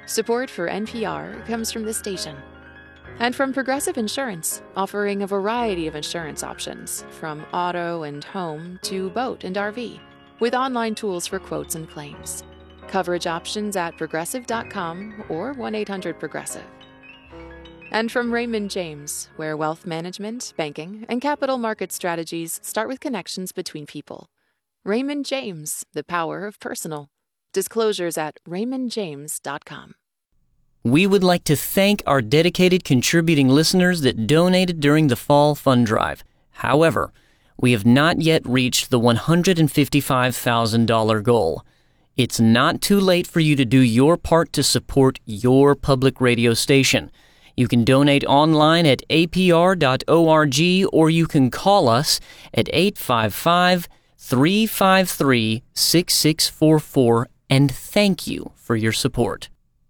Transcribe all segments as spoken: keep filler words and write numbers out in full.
Support for N P R comes from this station. And from Progressive Insurance, offering a variety of insurance options, from auto and home to boat and R V, with online tools for quotes and claims. Coverage options at progressive dot com or one eight hundred progressive. And from Raymond James, where wealth management, banking, and capital market strategies start with connections between people. Raymond James, the power of personal. Disclosures at raymond james dot com. We would like to thank our dedicated contributing listeners that donated during the Fall Fund Drive. However, we have not yet reached the one hundred fifty-five thousand dollars goal. It's not too late for you to do your part to support your public radio station. You can donate online at a p r dot org or you can call us at eight five five, three five three, six six four four, and thank you for your support.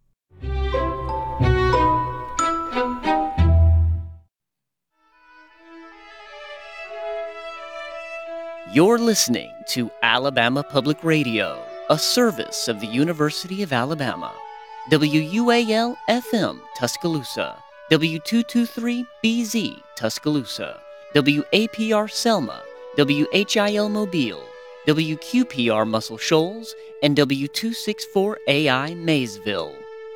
You're listening to Alabama Public Radio, a service of the University of Alabama. W U A L F M Tuscaloosa, W two twenty-three B Z Tuscaloosa, W A P R Selma, W H I L Mobile, W Q P R Muscle Shoals, and W two sixty-four A I Maysville.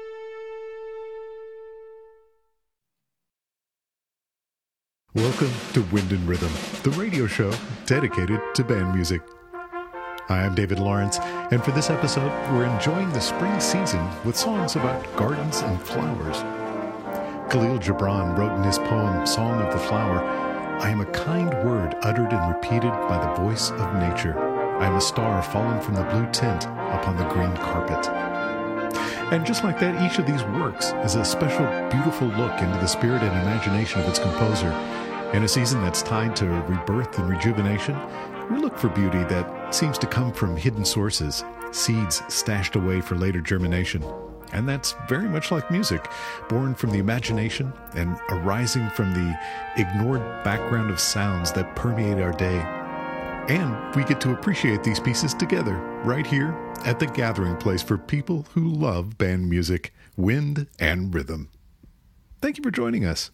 Welcome to Wind and Rhythm, the radio show dedicated to band music. Hi, I'm David Lawrence, and for this episode, we're enjoying the spring season with songs about gardens and flowers. Khalil Gibran wrote in his poem, Song of the Flower, I am a kind word uttered and repeated by the voice of nature. I am a star falling from the blue tint upon the green carpet. And just like that, each of these works is a special, beautiful look into the spirit and imagination of its composer. In a season that's tied to rebirth and rejuvenation, we look for beauty that seems to come from hidden sources, seeds stashed away for later germination. And that's very much like music, born from the imagination and arising from the ignored background of sounds that permeate our day. And we get to appreciate these pieces together, right here at the gathering place for people who love band music, wind and rhythm. Thank you for joining us.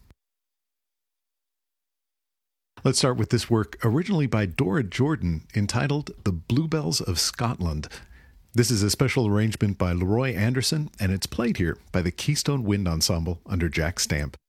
Let's start with this work originally by Dora Jordan entitled The Bluebells of Scotland. This is a special arrangement by Leroy Anderson, and it's played here by the Keystone Wind Ensemble under Jack Stamp.